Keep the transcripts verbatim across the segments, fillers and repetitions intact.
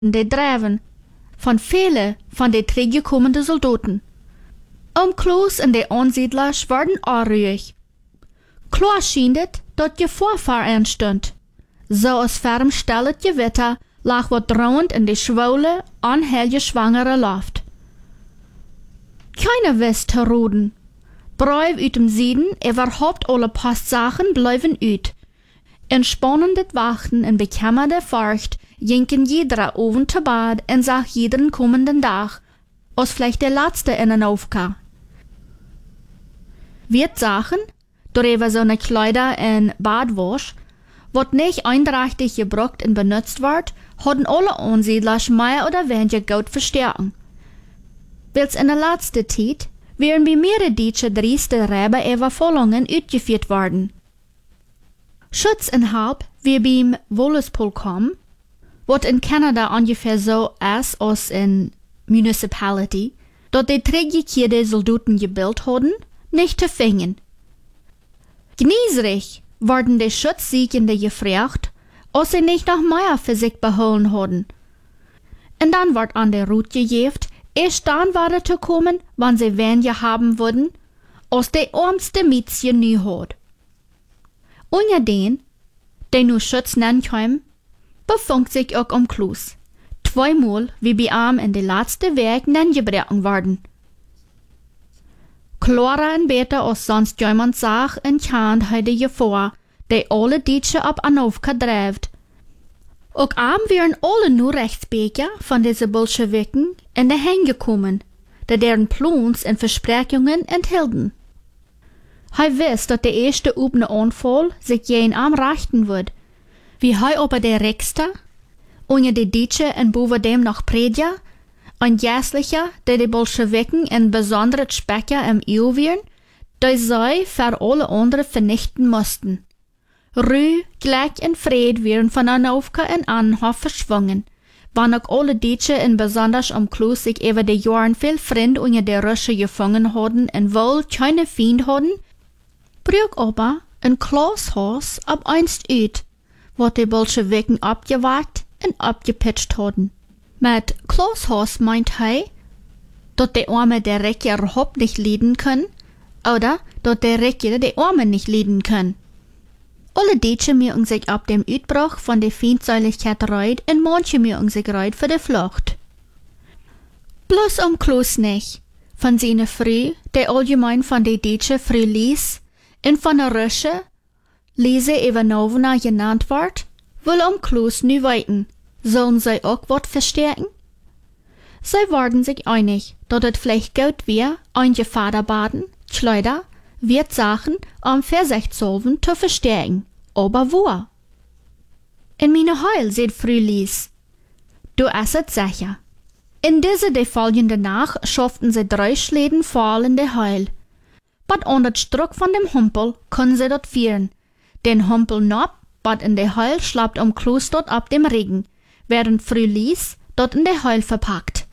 de drijven van vele van de teruggekommene soldaten. Om Kloos en de aansiedlers werden onruhig. Klar schien het dat je voorvaar aanstond. Zoals fermstel het gewitter lag wat drouwend in de schwoele, onheilje zwangere lucht. Keiner wist te roden. Brief uit dem Süden, überhaupt alle Postsachen bleiben uit. In spannendet Wachten en bekämmerde Furcht jinken jeder oven te bad en zag jeden kommenden Tag, als vielleicht der letzte in een Aufka. Wird Sachen, darüber so ne Kleider en Badwasch, wat nicht eindrachtig gebraucht en benutzt wird, hadden alle Ansiedlers mehr oder weniger gut verstärken. Wils in der letzten Zeit wären bei mehrere deutsche drieste Räuberüberfallungen uitgeführt worden. Schutzinhalt wie beim Wollespolkom, wat in Kanada ungefähr so ist als in Municipality, dat die teruggekeerde Soldaten gebildet hadden, nicht te vingen. Gnieserig worden die Schutzsuchende gefragt, als sie nicht noch mehr für sich beholen hadden. Und dann wird an der Route gejeft, erst dann war zu kommen, wann sie weniger haben würden, als die armste Mädchen nie hat. Unter den, die nur Schutz nennen können, befunkt sich auch um Kloos. Zweimal wie bei ihm in die letzte Werk nenngebrochen worden. Klarer en beter als sonst jemand zag en kent hij de gevaar, die alle Deutsche op Anofka drijft. Ook am wären alle nur Rechtsbeker von diese Bolschewiken in de Hänge gekommen, die deren Plans en Versprechungen enthielten. Hij wist dat de eerste opene aanval sich jen am richten wird, wie hij aber der Richter, onder de Deutsche en bovendem noch Prediger, ein Geistlicher, der die Bolschewiken in besondere Specker im Eeu wären, die sie für alle anderen vernichten mussten. Ruhe, Glück und Fried wären von Anofka in Anhof verschwungen, wann auch alle Deutsche in besonders um Kloos sich über die Jahren viel Freunde unter der Russen gefangen hadden und wohl keine Feind hadden, brüch aber ein Klooshaus ab einst uit, wat die Bolschewiken abgewagt und abgepitcht hadden. Met Klooshaus meint hij dat de Arme der Recker überhaupt nicht leiden können, oder dat der Recker de Arme nicht leiden können. Alle Deutsche mögen sich ab dem Uitbruch von der Feindseligkeit reut und manche mögen sich reut für die Flucht. Bloß um Kloos nicht, von seiner Früh, der allgemein von der Deutsche früh ließ, und von der Rusche, Lise Ivanovna genannt wird, will um Kloos nu weiten. Sollen sie auch wat verstärken? Sie waren sich einig, dass es vielleicht gut wäre, einige Vaterbaden, Kleider, Wirtsachen um Versichtsolven zu verstärken. Aber wo? In meine Heil, seht Frühlies. Du esset sicher. In diese die folgende Nacht schafften sie drei Schläden voll in der Heil. But unter Druck von dem Humpel können sie dort führen. Den Humpel nob, but in der Heil schlappt um Kloos dort ab dem Regen, während Frühlies dort in der Heul verpackt.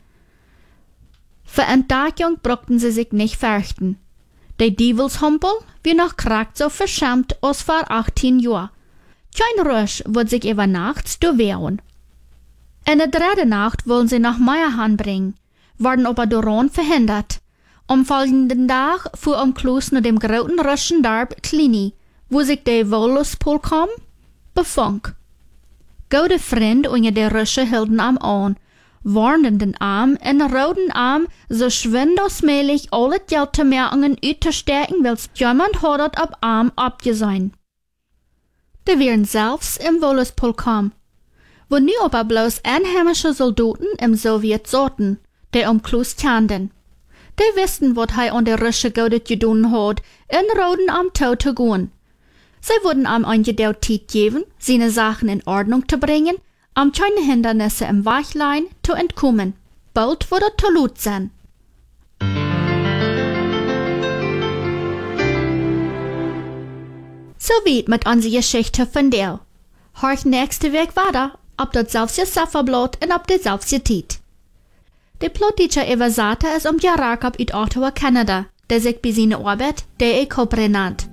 Für Entdeckung brauchten sie sich nicht fürchten. Der Dievelshumpel wie noch kragt so verschämt als vor achtzehn Jahren. Kein Rusch wird sich über nachts durchwehren. In der dritten Nacht wollen sie nach Meierhahn bringen, werden aber daran verhindert. Am folgenden Tag fuhr um Kloos nach dem großen russischen Dorf Klini, wo sich der Wollespolkom befand. Gute Freunde unter der Russen hielten am an, warnten den Arm en roden Arm so schwindelsmäßig alle Geldmerkungen uitzustärken, wils jemand hat het ab Arm abgesehen. Die wären selbst im Wollespolkom, wo nu aber bloß einheimische Soldaten im Sowjet sorten, die um Kloos kannten. Die wisten, wat hij an der Russen Gaudet gedaan hat, in roden Arm tot zu gehen. Sie wurden ihm eingedauert Zeit geben, seine Sachen in Ordnung zu bringen, um keine Hindernisse im Weichlein zu entkommen. Bald würde er tot sein. So weit mit unserer Geschichte von der. Horch nächste Weg weiter, ob das selbst Safferblatt und ob das selbst Zeit. Der Plottische Übersetzer ist um Jarakab uit Ottawa, Kanada, der sich bei seiner Arbeit der E-Copre nennt.